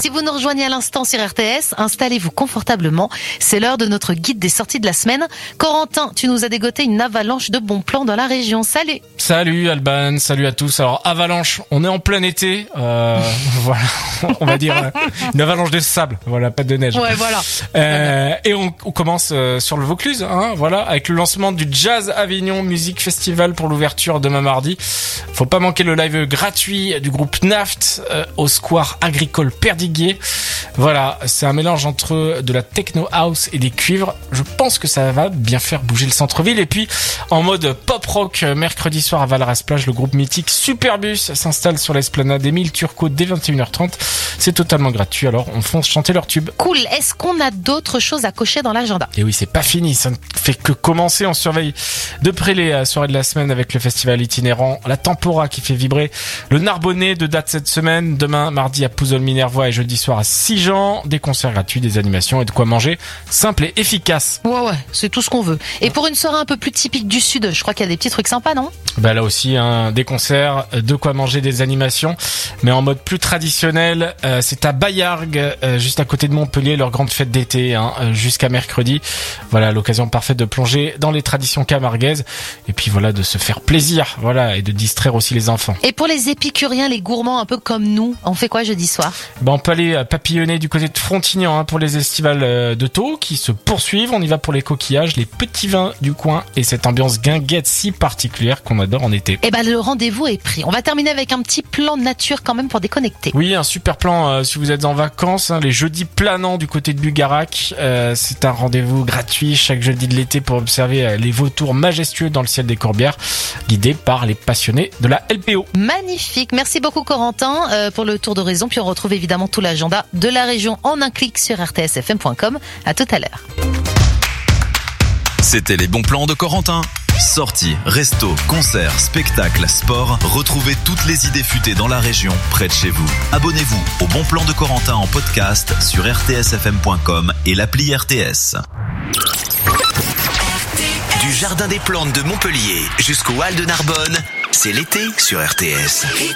Si vous nous rejoignez à l'instant sur RTS, installez-vous confortablement. C'est l'heure de notre guide des sorties de la semaine. Corentin, tu nous as dégoté une avalanche de bons plans dans la région. Salut. Salut Alban, salut à tous. Alors avalanche, on est en plein été, voilà, on va dire une avalanche de sable, voilà, pas de neige. Ouais, voilà. Et on commence sur le Vaucluse, hein, voilà, avec le lancement du Jazz Avignon Music Festival pour l'ouverture demain mardi. Faut pas manquer le live gratuit du groupe Naft au Square Agricole Perdiguier. Voilà, c'est un mélange entre de la techno house et des cuivres. Je pense que ça va bien faire bouger le centre-ville. Et puis en mode pop rock, mercredi soir à Valras-Plage, le groupe mythique Superbus s'installe sur l'esplanade Émile Turcot dès 21h30. C'est totalement gratuit, alors on fonce chanter leur tube. Cool. Est-ce qu'on a d'autres choses à cocher dans l'agenda? Et oui, c'est pas fini, ça ne fait que commencer. On surveille de près les soirées de la semaine avec le festival itinérant La Tempora qui fait vibrer le Narbonnais, de date cette semaine. Demain, mardi à Pouzol-Minervois et jeudi soir à Sigean. Des concerts gratuits, des animations et de quoi manger simple et efficace. Ouais, c'est tout ce qu'on veut. Et pour une soirée un peu plus typique du Sud, je crois qu'il y a des petits trucs sympas, non? Bah là aussi, hein, des concerts, de quoi manger, des animations, mais en mode plus traditionnel. C'est à Bayargues, juste à côté de Montpellier, leur grande fête d'été, hein, jusqu'à mercredi. Voilà, l'occasion parfaite de plonger dans les traditions camarguaises et puis voilà, de se faire plaisir, voilà, et de distraire aussi les enfants. Et pour les épicuriens, les gourmands un peu comme nous, on fait quoi jeudi soir? Ben on peut aller papillonner du côté de Frontignan, hein, pour les estivales de Thau qui se poursuivent. On y va pour les coquillages, les petits vins du coin et cette ambiance guinguette si particulière qu'on adore en été. Eh ben le rendez-vous est pris. On va terminer avec un petit plan nature quand même pour déconnecter. Oui, un super plan si vous êtes en vacances, hein, les jeudis planants du côté de Bugarac. C'est un rendez-vous gratuit chaque jeudi de l'été pour observer les vautours majestueux dans le ciel des Corbières, guidés par les passionnés de la LPO. Magnifique. Merci beaucoup Corentin pour le tour d'horizon. Puis on retrouve évidemment tout l'agenda de la région en un clic sur rtsfm.com. À tout à l'heure. C'était les bons plans de Corentin. Sorties, restos, concerts, spectacles, sport, retrouvez toutes les idées futées dans la région, près de chez vous. Abonnez-vous au Bon Plan de Corentin en podcast sur rtsfm.com et l'appli RTS. Du Jardin des Plantes de Montpellier jusqu'au Hall de Narbonne, c'est l'été sur RTS.